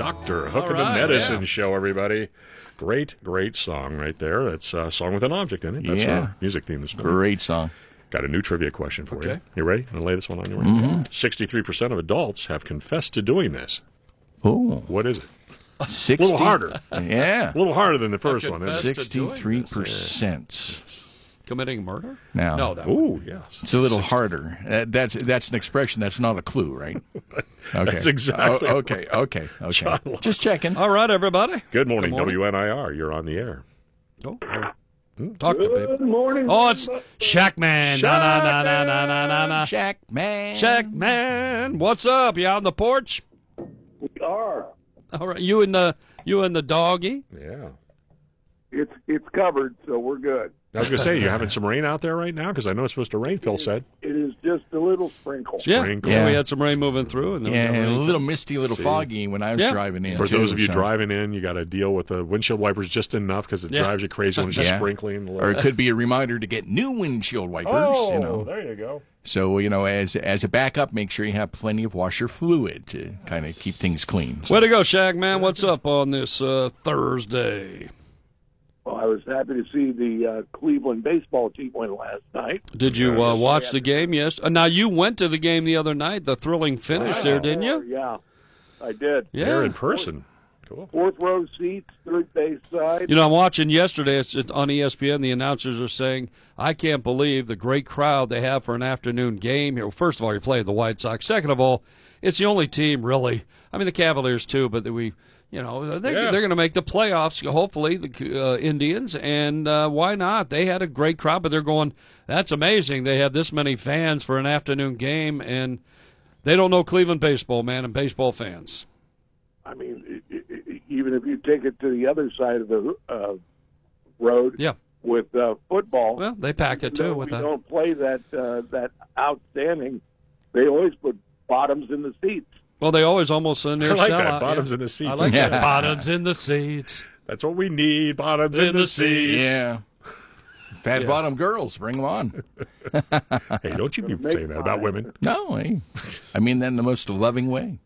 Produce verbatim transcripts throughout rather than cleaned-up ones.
Doctor, Hook of right, the Medicine yeah. Show, everybody. Great, great song right there. That's a song with an object in it. That's Yeah. our music theme this morning. Great song. Got a new trivia question for Okay. you. You ready? I'm going to lay this one on you. Mm-hmm. sixty-three percent of adults have confessed to doing this. Oh, What is it? sixty. A little harder. Yeah. A little harder than the first one, confessed isn't it? to doing Sixty-three percent. Committing murder? Now, No, that Ooh, yes. it's a little harder. Uh, that's that's an expression. That's not a clue, right? Okay. That's exactly Oh, okay. Okay. Okay. Just checking. All right, everybody. Good morning, Good morning. W N I R. You're on the air. Oh, talk to Good people. morning. Oh, it's Shack Man. Na na na na na na na na. Shack man. Shack Man. What's up? You out on the porch? We are. All right. You and the you and the doggy? Yeah. It's it's covered, so we're good. I was going to say, you having some rain out there right now? Because I know it's supposed to rain, Phil said. It is just a little sprinkle. Yeah. Sprinkle. yeah. Yeah. We had some rain moving through, and there was Yeah, no a rain. little misty, a little foggy when I was Yeah. driving in. For too, those of you so- driving in, you got to deal with the windshield wipers just enough because it Yeah. drives you crazy when it's just Yeah. sprinkling. a little. Or it could be a reminder to get new windshield wipers. oh, you know. there you go. So, you know, as as a backup, make sure you have plenty of washer fluid to kind of keep things clean. So, Way to go, Shack Man. What's up on this uh, Thursday? Well, I was happy to see the uh, Cleveland baseball team win last night. Did you uh, watch the game? Yes. Uh, now you went to the game the other night. The thrilling finish there, didn't you? Yeah, I did. Yeah. There in person. Cool. Fourth row seats, third base side. You know, I'm watching yesterday. It's it's on E S P N. The announcers are saying, "I can't believe the great crowd they have for an afternoon game here." Well, first of all, you're playing the White Sox. Second of all, it's the only team really. I mean, the Cavaliers too, but we, you know, they, Yeah. they're going to make the playoffs. Hopefully, the uh, Indians, and uh, why not? They had a great crowd, but they're going. That's amazing. They have this many fans for an afternoon game, and they don't know Cleveland baseball, man, and baseball fans. I mean, i- i- even if you take it to the other side of the uh, road Yeah. with uh, football, Well, they pack it too though with we that. don't play that uh, that outstanding. They always put bottoms in the seats. Well, they always almost in I their like sellout. that. Bottoms yeah. in the seats. I like Yeah. that. Bottoms in the seats. That's what we need. Bottoms in, In the, the seats. yeah. Fat bottom girls, bring them on. Hey, don't you be Make saying that about mine. women. No, hey, I mean that in the most loving way.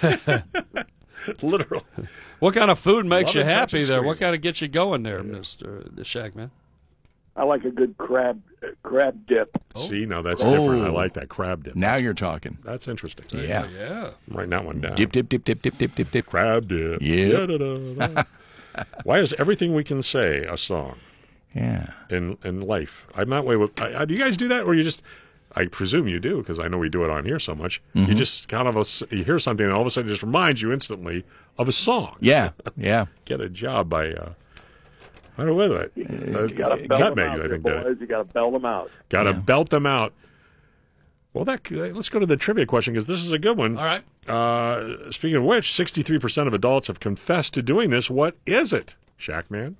Literally. What kind of food makes Love you and touch happy and there? squeeze. What kind of gets you going there, Mister the Shack Man? I like a good crab uh, crab dip. See, now that's Oh. different. I like that crab dip. Now that's, you're talking. that's interesting. Yeah. Yeah. I'm writing that one down. Dip, dip, dip, dip, dip, dip, dip, dip. Crab dip. Yeah. Da-da-da-da. Why is everything we can say a song Yeah. in in life? I'm not way with. I, I, do you guys do that, or you just? I presume you do because I know we do it on here so much. You just kind of a, you hear something and all of a sudden it just reminds you instantly of a song. Yeah. Yeah. Get a job by. Uh, I don't know what You uh, got to belt them Nutmeg, out, I there, think. did it. boys. You got to belt them out. Got to Yeah. belt them out. Well, that let's go to the trivia question because this is a good one. All right. Uh, speaking of which, sixty-three percent of adults have confessed to doing this. What is it, Shackman?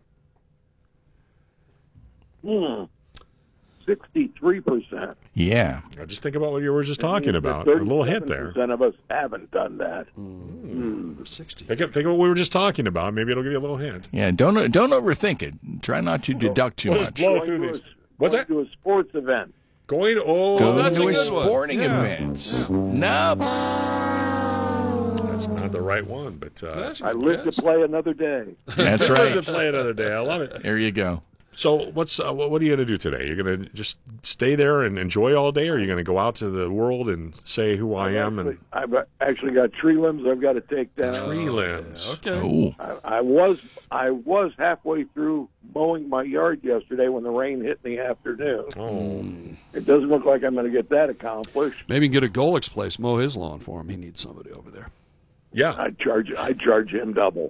Hmm. Sixty-three percent. Yeah. Now, just think about what you were just talking about. A little hint there. Percent of us haven't done that. sixty. Think of, think of what we were just talking about. Maybe it'll give you a little hint. Yeah. Don't don't overthink it. Try not to deduct too Let's much. blow Going through to these. a- What's going that? To a sports event. Going oh, Go that's a to a good one. sporting Yeah. events. Nope. that's not the right one, but uh, That's a I good live guess. to play another day. That's we're right. going to play another day. I love it. There you go. So, what's uh, what what are you going to do today? You're going to just stay there and enjoy all day, or are you going to go out to the world and say who I am and I've actually got tree limbs I've got to take down. tree limbs? Okay. Oh. I, I was I was halfway through mowing my yard yesterday when the rain hit in the afternoon. Oh, It doesn't look like I'm going to get that accomplished. Maybe you can get a Golex place, mow his lawn for him. He needs somebody over there. yeah. I charge I charge him double.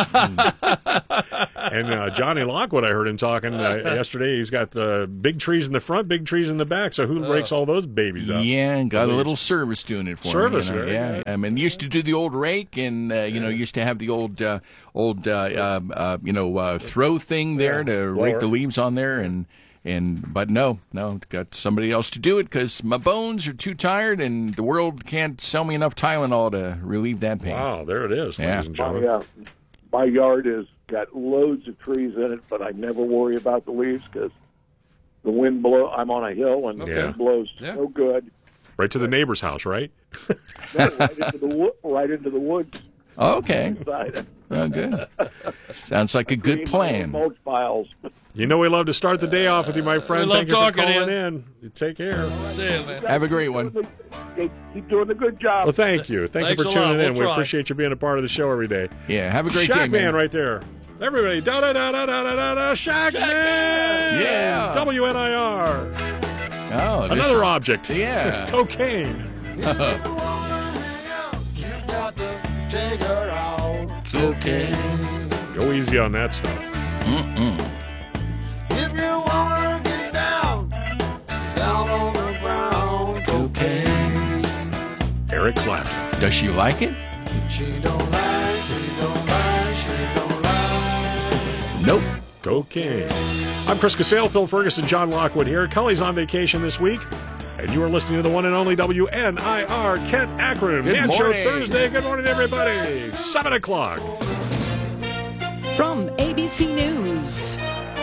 And uh, Johnny Lockwood, I heard him talking uh, yesterday. He's got the big trees in the front, big trees in the back. So who rakes all those babies up? Yeah, got a little service doing it for Service, me. You know? very Yeah, good. I mean, used to do the old rake, and uh, you know, used to have the old, uh, old, uh, uh, uh, you know, uh, throw thing there to rake blower. the leaves on there, and and but no, no, got somebody else to do it because my bones are too tired, and the world can't sell me enough Tylenol to relieve that pain. Wow, there it is, Yeah. ladies and my, gentlemen. uh, my yard has got loads of trees in it, but I never worry about the leaves because the wind blow. I'm on a hill, and the Yeah. wind blows Yeah. so good. Right to the neighbor's house, right? No, right into the wo- right into the woods. Okay. Inside. Oh, good. Sounds like a good Green plan. mulch piles. You know we love to start the day off with you, my friend. We love Thank you for talking to calling you. in. You take care. See you, man. Have a great one. Keep- Keep doing a good job. Well, thank you. Thank Thanks you a for lot. tuning in. We'll We try. appreciate you being a part of the show every day. Yeah, have a great Shack day, man. Man right there. Everybody, da da da da da da da da, Shack Man. Yeah. W N I R. Oh, this- Another object. Yeah. Cocaine. Cocaine. Go easy on that stuff. Mm-mm. If you wanna get down, down on the ground, Cocaine. Eric Clapton. Does she like it? she don't lie, she don't lie, she don't lie. Nope. Cocaine. I'm Chris Casale, Phil Ferguson, John Lockwood here. Cully's on vacation this week, and you are listening to the one and only W N I R, Kent Akron. Good Man Show morning. Thursday. Good morning, everybody. Seven o'clock. From A B C News,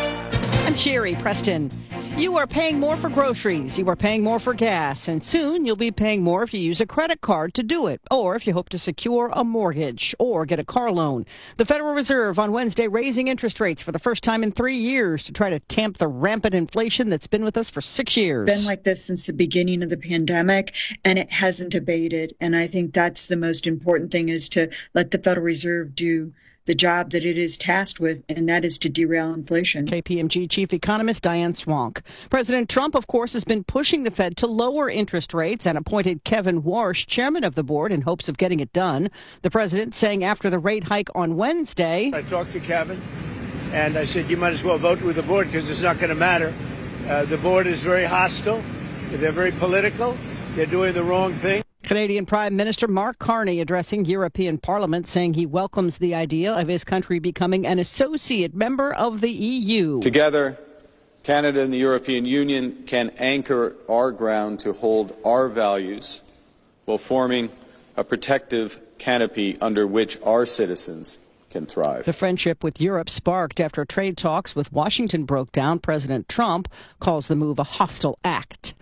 I'm Sherry Preston. You are paying more for groceries, you are paying more for gas, and soon you'll be paying more if you use a credit card to do it, or if you hope to secure a mortgage or get a car loan. The Federal Reserve on Wednesday raising interest rates for the first time in three years to try to tamp the rampant inflation that's been with us for six years. Been like this since the beginning of the pandemic, and it hasn't abated. And I think that's the most important thing, is to let the Federal Reserve do the job that it is tasked with, and that is to derail inflation. K P M G chief economist Diane Swonk. President Trump, of course, has been pushing the Fed to lower interest rates and appointed Kevin Warsh chairman of the board in hopes of getting it done. The president saying after the rate hike on Wednesday, I talked to Kevin, and I said, you might as well vote with the board because it's not going to matter. Uh, the board is very hostile. They're very political. They're doing the wrong thing. Canadian Prime Minister Mark Carney addressing European Parliament, saying he welcomes the idea of his country becoming an associate member of the E U. Together, Canada and the European Union can anchor our ground to hold our values while forming a protective canopy under which our citizens can thrive. The friendship with Europe sparked after trade talks with Washington broke down. President Trump calls the move a hostile act.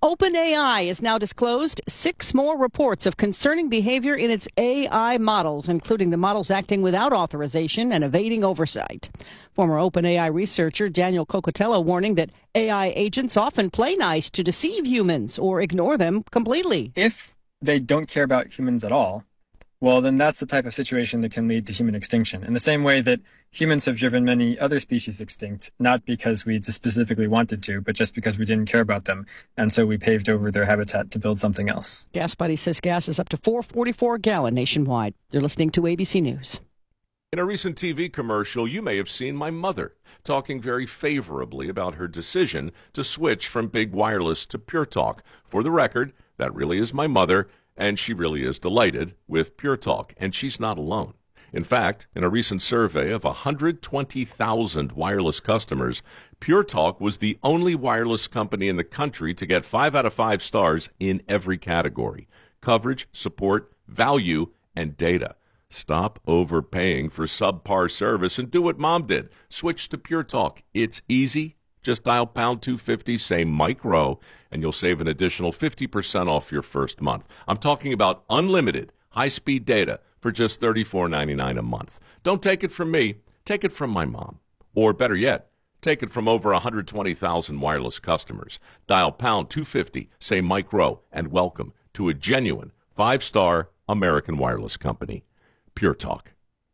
OpenAI has now disclosed six more reports of concerning behavior in its A I models, including the models acting without authorization and evading oversight. Former OpenAI researcher Daniel Cocotello warning that A I agents often play nice to deceive humans or ignore them completely. If they don't care about humans at all, well, then that's the type of situation that can lead to human extinction. In the same way that humans have driven many other species extinct, not because we specifically wanted to, but just because we didn't care about them. And so we paved over their habitat to build something else. Gas Buddy says gas is up to four forty-four a gallon nationwide. You're listening to A B C News. In a recent T V commercial, you may have seen my mother talking very favorably about her decision to switch from big wireless to Pure Talk. For the record, that really is my mother, and she really is delighted with Pure Talk, and she's not alone. In fact, in a recent survey of one hundred twenty thousand wireless customers, Pure Talk was the only wireless company in the country to get five out of five stars in every category: coverage, support, value, and data. Stop overpaying for subpar service and do what Mom did. Switch to Pure Talk. It's easy. Just dial pound two fifty, say Mike Rowe, and you'll save an additional fifty percent off your first month. I'm talking about unlimited high-speed data for just thirty-four ninety-nine a month. Don't take it from me. Take it from my mom. Or better yet, take it from over one hundred twenty thousand wireless customers. Dial pound two fifty, say Mike Rowe, and welcome to a genuine five-star American wireless company. Pure Talk.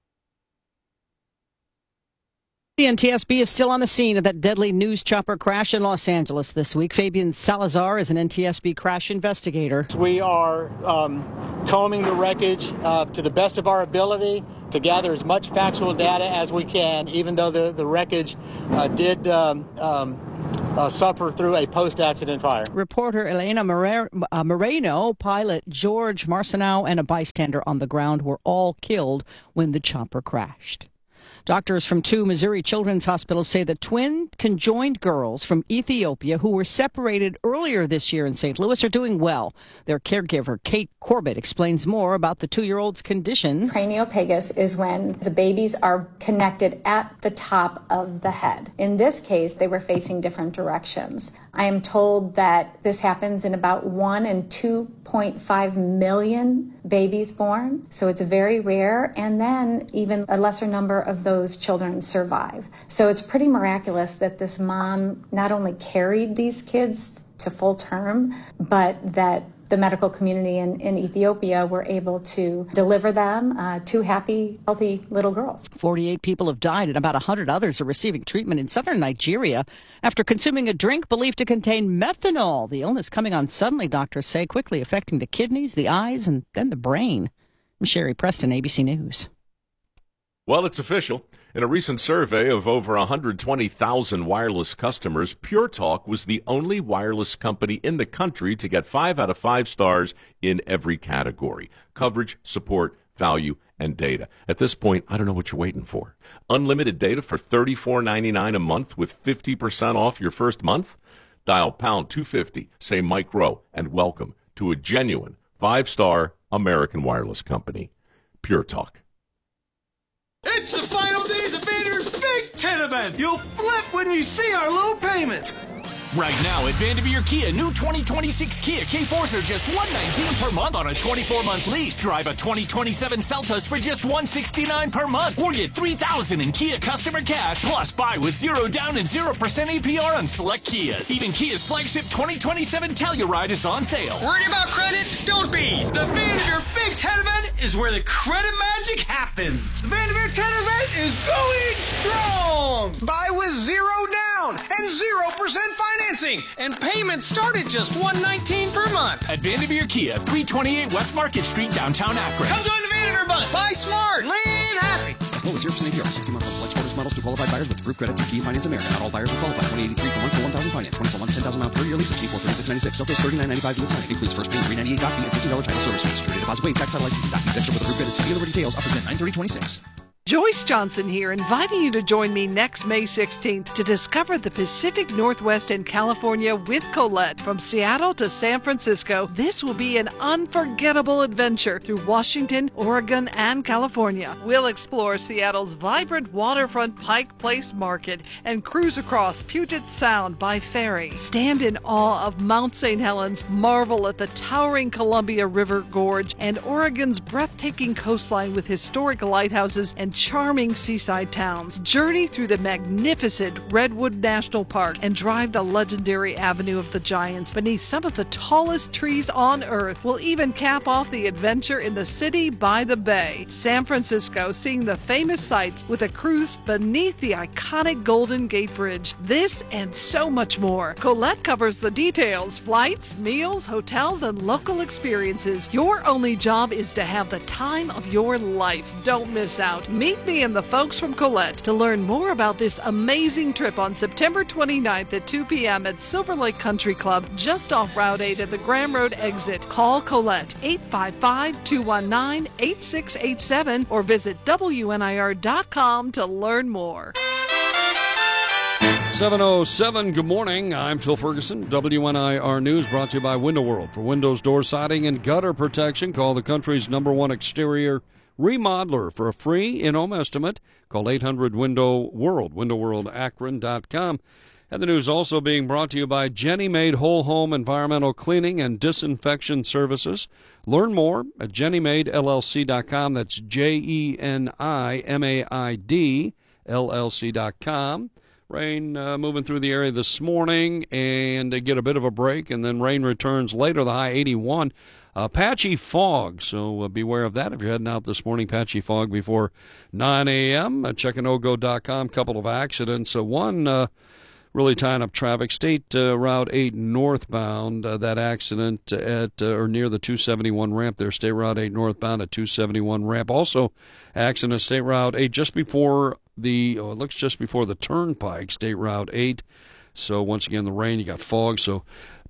The N T S B is still on the scene of that deadly news chopper crash in Los Angeles this week. Fabian Salazar is an N T S B crash investigator. We are um, combing the wreckage uh, to the best of our ability to gather as much factual data as we can, even though the, the wreckage uh, did um, um, uh, suffer through a post-accident fire. Reporter Elena More- uh, Moreno, pilot George Marcinau, and a bystander on the ground were all killed when the chopper crashed. Doctors from two Missouri children's hospitals say the twin conjoined girls from Ethiopia who were separated earlier this year in Saint Louis are doing well. Their caregiver, Kate Corbett, explains more about the two-year-old's conditions. Craniopagus is when the babies are connected at the top of the head. In this case, they were facing different directions. I am told that this happens in about one in two point five million babies born. So it's very rare. And then even a lesser number of those children survive. So it's pretty miraculous that this mom not only carried these kids to full term, but that the medical community in, in Ethiopia were able to deliver them uh, two happy, healthy little girls. forty-eight people have died and about one hundred others are receiving treatment in southern Nigeria after consuming a drink believed to contain methanol. The illness coming on suddenly, doctors say, quickly affecting the kidneys, the eyes, and then the brain. I'm Sherry Preston, A B C News. Well, it's official. In a recent survey of over one hundred twenty thousand wireless customers, Pure Talk was the only wireless company in the country to get five out of five stars in every category: coverage, support, value, and data. At this point, I don't know what you're waiting for. Unlimited data for thirty-four ninety-nine a month with fifty percent off your first month? Dial pound two fifty, say Mike Rowe, and welcome to a genuine five-star American wireless company. Pure Talk. It's the final days of Vander's Big Ten event. You'll flip when you see our low payments. Right now at Vanderveer Kia, new twenty twenty-six Kia K fours are just one hundred nineteen dollars per month on a twenty-four month lease. Drive a twenty twenty-seven Seltos for just one hundred sixty-nine dollars per month. Or get three thousand dollars in Kia customer cash. Plus, buy with zero down and zero percent A P R on select Kias. Even Kia's flagship twenty twenty-seven Telluride is on sale. Worried about credit? Don't be. The Vanderveer Big Ten event is where the credit magic happens. The Vanderveer Ten event is going strong. Buy with zero down and zero percent financing. And payments start at just one hundred nineteen dollars per month. At Vanderveer Kia, three twenty-eight West Market Street, downtown Akron. Come join the Vanderveer bunch. Buy smart. Live happy. As low as zero percent A P R, sixty months on select sports models to qualified buyers with approved credit through Kia Finance America. Not all buyers will qualify. twenty eighty-three per month for one thousand finance. twenty-four months, ten thousand miles per year lease. Sixty-four thirty-six ninety-six. Seltos thirty-nine ninety-five via sign. Includes first payment three ninety-eight doc fee and fifteen dollars title service fee. Security deposit waived. Tax title license doc fees extra with approved credit. See dealer details. Offers at nine thirty twenty-six. Joyce Johnson here, inviting you to join me next May sixteenth to discover the Pacific Northwest and California with Colette. From Seattle to San Francisco, this will be an unforgettable adventure through Washington, Oregon, and California. We'll explore Seattle's vibrant waterfront Pike Place Market and cruise across Puget Sound by ferry. Stand in awe of Mount Saint Helens, marvel at the towering Columbia River Gorge, and Oregon's breathtaking coastline with historic lighthouses and charming seaside towns. Journey through the magnificent Redwood National Park and drive the legendary Avenue of the Giants beneath some of the tallest trees on Earth. We'll even cap off the adventure in the city by the bay. San Francisco, seeing the famous sights with a cruise beneath the iconic Golden Gate Bridge. This and so much more. Colette covers the details: flights, meals, hotels, and local experiences. Your only job is to have the time of your life. Don't miss out. Meet me and the folks from Colette to learn more about this amazing trip on September twenty-ninth at two p.m. at Silver Lake Country Club, just off Route eight at the Graham Road exit. Call Colette eight five five, two one nine, eight six eight seven or visit W N I R dot com to learn more. seven oh seven, good morning. I'm Phil Ferguson. W N I R News brought to you by Window World. For windows, door siding, and gutter protection, call the country's number one exterior remodeler for a free in-home estimate. Call eight hundred window world, window world akron dot com. And the news also being brought to you by Jenny Maid Whole Home Environmental Cleaning and Disinfection Services. Learn more at jenny maid L L C dot com. That's J E N I M A I D L L C dot com. Rain uh, moving through the area this morning, and they get a bit of a break, and then rain returns later, the high eighty-one. Uh, patchy fog, so uh, beware of that if you're heading out this morning. Patchy fog before nine a.m. Uh, check in O G O dot com. Couple of accidents. Uh, one uh, really tying up traffic. State uh, Route eight northbound, uh, that accident at uh, or near the two seventy-one ramp there. State Route eight northbound at two seventy-one ramp. Also, accident State Route eight just before the, oh, it looks just before the turnpike, State Route eight. So once again, the rain, you got fog, so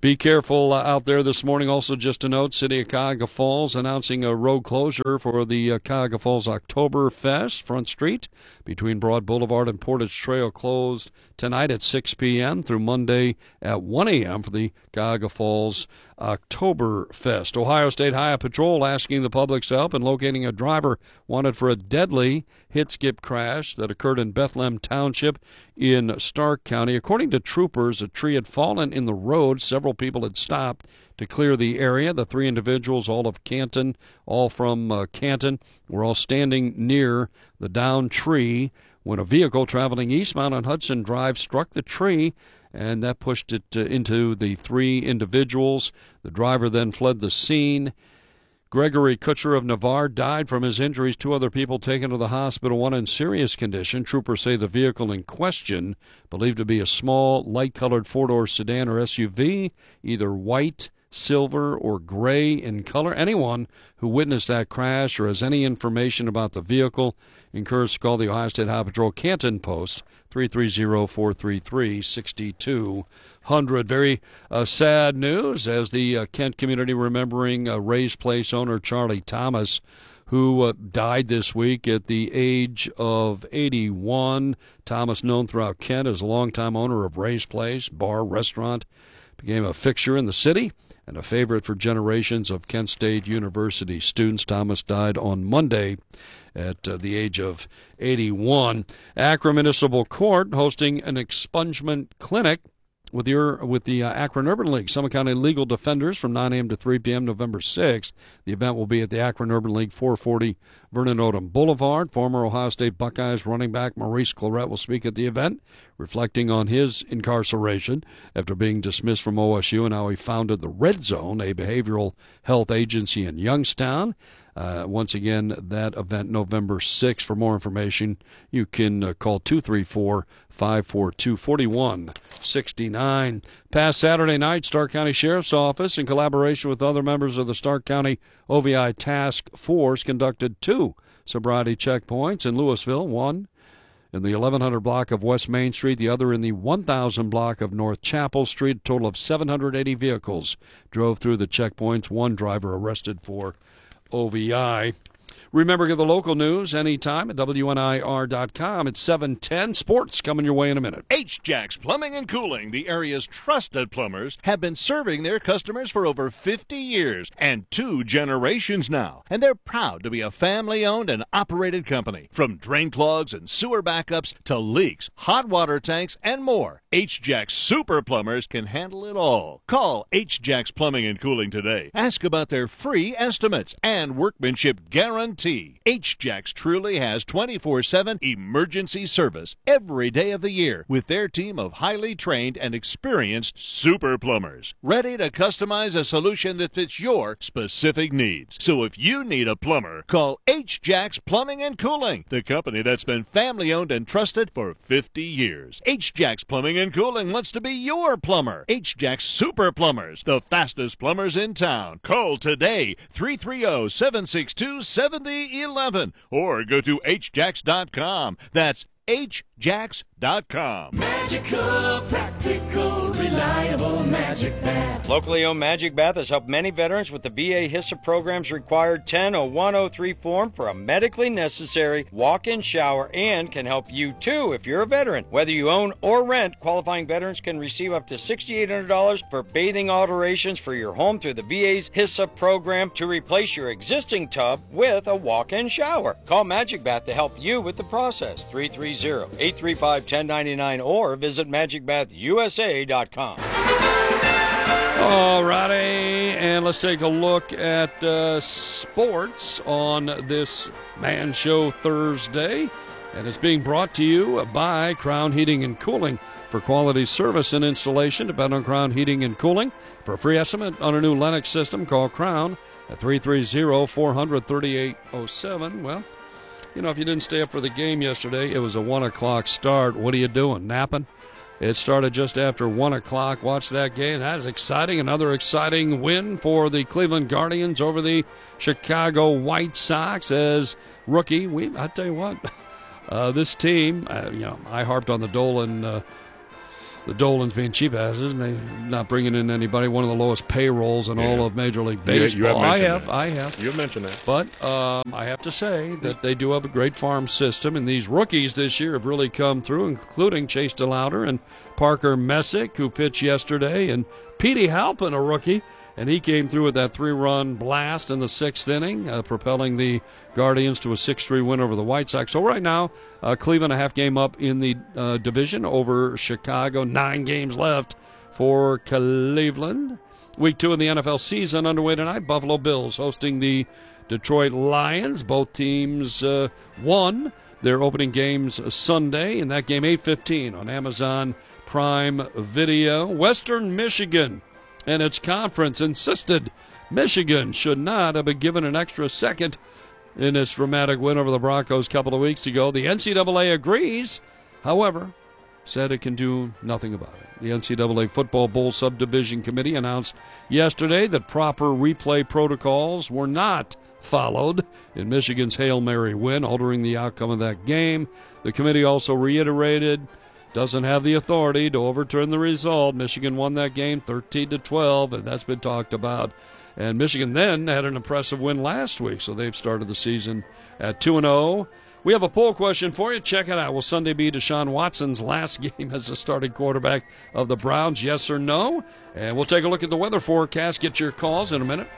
Be careful uh, out there this morning. Also, just a note, City of Cuyahoga Falls announcing a road closure for the uh, Cuyahoga Falls Oktoberfest. Front Street between Broad Boulevard and Portage Trail closed tonight at six p.m. through Monday at one a.m. for the Cuyahoga Falls Oktoberfest. Ohio State Highway Patrol asking the public's help in locating a driver wanted for a deadly hit-skip crash that occurred in Bethlehem Township in Stark County. According to troopers, a tree had fallen in the road. Several people had stopped to clear the area. The three individuals, all of Canton, all from uh, Canton, were all standing near the downed tree when a vehicle traveling eastbound on Hudson Drive struck the tree, and that pushed it uh, into the three individuals. The driver then fled the scene. Gregory Kutcher of Navarre died from his injuries. Two other people taken to the hospital, one in serious condition. Troopers say the vehicle in question, believed to be a small, light-colored four-door sedan or S U V, either white, silver, or gray in color. Anyone who witnessed that crash or has any information about the vehicle encouraged to call the Ohio State Highway Patrol Canton Post, three three zero, four three three, six two zero zero. Very uh, sad news as the uh, Kent community remembering uh, Ray's Place owner Charlie Thomas, who uh, died this week at the age of eighty-one. Thomas, known throughout Kent as a longtime owner of Ray's Place, bar, restaurant, became a fixture in the city and a favorite for generations of Kent State University students. Thomas died on Monday at uh, the age of eighty-one. Akron Municipal Court hosting an expungement clinic with your with the uh, Akron Urban League. Summit County Legal Defenders from nine a.m. to three p.m. November sixth. The event will be at the Akron Urban League, four forty Vernon Odom Boulevard. Former Ohio State Buckeyes running back Maurice Clarett will speak at the event, reflecting on his incarceration after being dismissed from O S U and how he founded the Red Zone, a behavioral health agency in Youngstown. Uh, once again, that event November sixth. For more information, you can uh, call two three four, five four two, four one six nine. Past Saturday night, Stark County Sheriff's Office, in collaboration with other members of the Stark County O V I Task Force, conducted two sobriety checkpoints in Louisville, one in the eleven hundred block of West Main Street, the other in the one thousand block of North Chapel Street. A total of seven hundred eighty vehicles drove through the checkpoints. One driver arrested for O V I. Remember, get the local news anytime at W N I R dot com. It's seven ten. Sports coming your way in a minute. H-Jacks Plumbing and Cooling, the area's trusted plumbers, have been serving their customers for over fifty years and two generations now. And they're proud to be a family-owned and operated company. From drain clogs and sewer backups to leaks, hot water tanks, and more, H-Jacks Super Plumbers can handle it all. Call H-Jacks Plumbing and Cooling today. Ask about their free estimates and workmanship guarantee. H-Jacks truly has twenty-four seven emergency service every day of the year with their team of highly trained and experienced super plumbers, ready to customize a solution that fits your specific needs. So if you need a plumber, call H-Jacks Plumbing and Cooling, the company that's been family-owned and trusted for fifty years. H-Jacks Plumbing and Cooling wants to be your plumber. H-Jacks Super Plumbers, the fastest plumbers in town. Call today, three three zero, seven six two, seven zero eleven, or go to H Jacks dot com. That's H Jacks dot com. Magical, practical, reliable Magic Bath. Locally owned Magic Bath has helped many veterans with the V A HISA program's required ten oh one oh three form for a medically necessary walk-in shower, and can help you too if you're a veteran. Whether you own or rent, qualifying veterans can receive up to six thousand eight hundred dollars for bathing alterations for your home through the V A's HISA program to replace your existing tub with a walk-in shower. Call Magic Bath to help you with the process. three three zero, eight three five, one oh nine nine or visit Magic Bath U S A dot com. All righty, and let's take a look at uh, sports on this Man Show Thursday. And it's being brought to you by Crown Heating and Cooling. For quality service and installation, depend on Crown Heating and Cooling. For a free estimate on a new Lennox system, call Crown at three three zero, four hundred, thirty-eight oh seven. Well, you know, if you didn't stay up for the game yesterday, it was a one o'clock start. What are you doing, napping? It started just after one o'clock. Watch that game. That is exciting. Another exciting win for the Cleveland Guardians over the Chicago White Sox as rookie. We, I tell you what, uh, this team, uh, you know, I harped on the Dolan uh, the Dolans being cheap asses and they not bringing in anybody. One of the lowest payrolls in yeah. all of Major League Baseball. You have I have, that. I have. You have mentioned that. But um, I have to say that they do have a great farm system, and these rookies this year have really come through, including Chase DeLauder and Parker Messick, who pitched yesterday, and Petey Halpin, a rookie. And he came through with that three-run blast in the sixth inning, uh, propelling the Guardians to a six three win over the White Sox. So right now, uh, Cleveland a half game up in the uh, division over Chicago. Nine games left for Cleveland. Week two of the N F L season underway tonight. Buffalo Bills hosting the Detroit Lions. Both teams uh, won their opening games Sunday. In that game, eight fifteen on Amazon Prime Video. Western Michigan and its conference insisted Michigan should not have been given an extra second in its dramatic win over the Broncos a couple of weeks ago. The N C double A agrees, however, said it can do nothing about it. The N C double A Football Bowl Subdivision Committee announced yesterday that proper replay protocols were not followed in Michigan's Hail Mary win, altering the outcome of that game. The committee also reiterated doesn't have the authority to overturn the result. Michigan won that game thirteen to twelve, and that's been talked about. And Michigan then had an impressive win last week, so they've started the season at two and oh. We have a poll question for you. Check it out. Will Sunday be Deshaun Watson's last game as the starting quarterback of the Browns, yes or no? And we'll take a look at the weather forecast. Get your calls in a minute.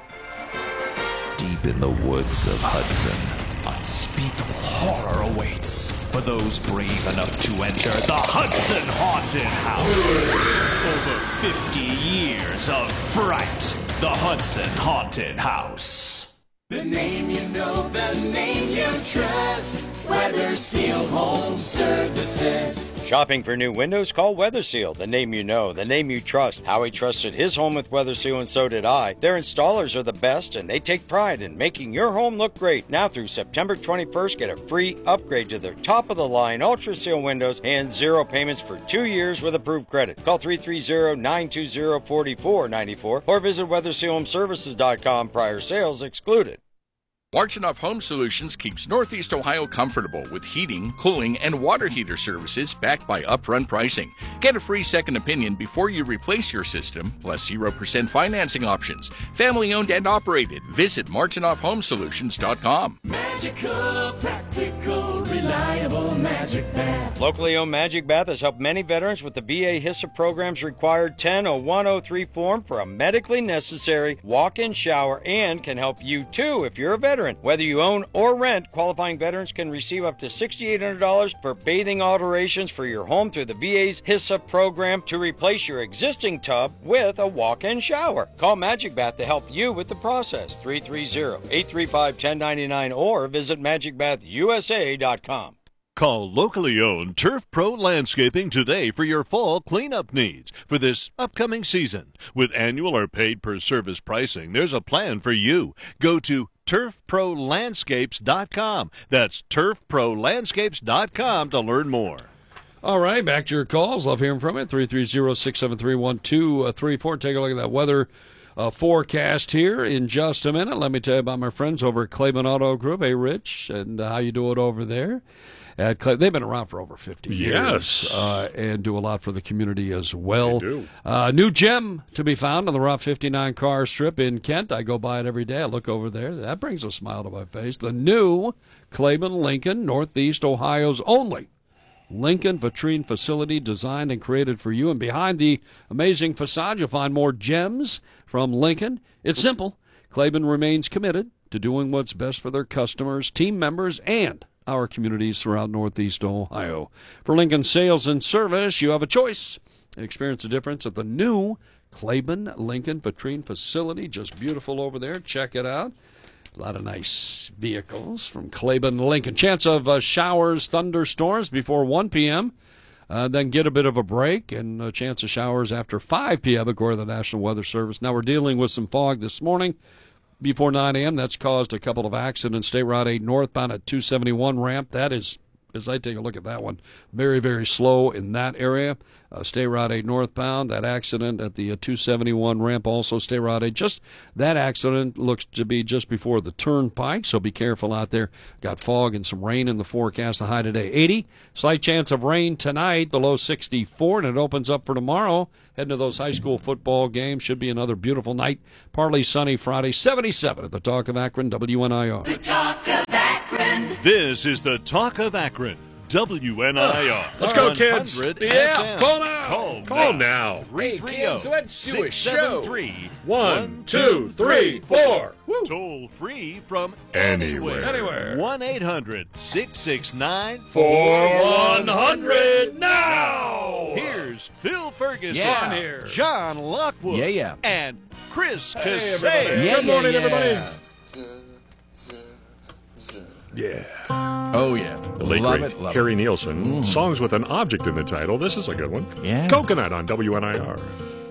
Deep in the woods of Hudson, unspeakable horror awaits for those brave enough to enter the Hudson Haunted House. Over fifty years of fright. The Hudson Haunted House. The name you know, the name you trust. Weather Seal Home Services. Shopping for new windows? Call Weather Seal. The name you know, the name you trust. Howie trusted his home with Weather Seal, and so did I. Their installers are the best, and they take pride in making your home look great. Now through September twenty-first, get a free upgrade to their top-of-the-line Ultra Seal windows and zero payments for two years with approved credit. Call three three zero, nine two zero, four four nine four or visit weather seal home services dot com. Prior sales excluded. Marchenoff Home Solutions keeps Northeast Ohio comfortable with heating, cooling, and water heater services backed by upfront pricing. Get a free second opinion before you replace your system, plus zero percent financing options. Family owned and operated. Visit marchenoff home solutions dot com. Magical, practical, reliable Magic Bath. Locally owned Magic Bath has helped many veterans with the V A HISA program's required ten oh one oh three form for a medically necessary walk-in shower, and can help you too if you're a veteran. Whether you own or rent, qualifying veterans can receive up to six thousand eight hundred dollars for bathing alterations for your home through the V A's HISA program to replace your existing tub with a walk-in shower. Call Magic Bath to help you with the process. three three zero, eight three five, one oh nine nine or visit magic bath u s a dot com. Call locally owned Turf Pro Landscaping today for your fall cleanup needs for this upcoming season. With annual or paid per service pricing, there's a plan for you. Go to turf pro landscapes dot com. That's turf pro landscapes dot com to learn more. All right, back to your calls. Love hearing from you. three three zero, six seven three, one two three four. Take a look at that weather uh, forecast here in just a minute. Let me tell you about my friends over at Claiborne Auto Group. Hey, Rich, and uh, how you do it over there? At Clay, they've been around for over fifty years. Yes. Uh, and do a lot for the community as well. They do. Uh, new gem to be found on the Route fifty-nine car strip in Kent. I go by it every day. I look over there. That brings a smile to my face. The new Claiborne Lincoln, Northeast Ohio's only Lincoln vitrine facility, designed and created for you. And behind the amazing facade, you'll find more gems from Lincoln. It's simple. Claiborne remains committed to doing what's best for their customers, team members, and our communities throughout Northeast Ohio. For Lincoln sales and service, you have a choice. Experience the difference at the new Claiborne Lincoln vitrine facility. Just beautiful over there. Check it out. A lot of nice vehicles from Claiborne Lincoln. Chance of uh, showers, thunderstorms before one p.m., uh, then get a bit of a break, and a chance of showers after five p.m. according to the National Weather Service. Now we're dealing with some fog this morning. Before nine a.m., that's caused a couple of accidents. State Route eight northbound at two seventy-one ramp. That is as I take a look at that one, very, very slow in that area. Uh, stay Route eight northbound. That accident at the uh, two seventy-one ramp also stay Route eight. Just that accident looks to be just before the turnpike, so be careful out there. Got fog and some rain in the forecast. The high today eighty. Slight chance of rain tonight. The low sixty-four, and it opens up for tomorrow. Heading to those high school football games. Should be another beautiful night. Partly sunny Friday. seventy-seven at the Talk of Akron, W N I R. The Talk of Akron. This is the Talk of Akron, W N I R. Let's go, kids. Yeah, call now. Call, Call now. Hey, kids, let's do a show. One, two, three, four. Toll free from Anywhere. Anywhere. one eight hundred six six nine Four one hundred now. Here's Phil Ferguson, Yeah. here, John Lockwood, Yeah, yeah. and Chris Hey, Casey. everybody. Yeah, Good morning, yeah, everybody. yeah. Yeah. Oh, yeah. The late Love great it, love Harry it. Nielsen. Songs with an object in the title. This is a good one. Yeah. Coconut on W N I R.